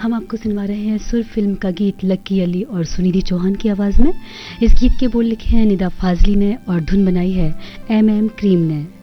हम आपको सुनवा रहे हैं सुर फिल्म का गीत लक्की अली और सुनिधि चौहान की आवाज़ में। इस गीत के बोल लिखे हैं निदा फाजली ने और धुन बनाई है एम क्रीम ने।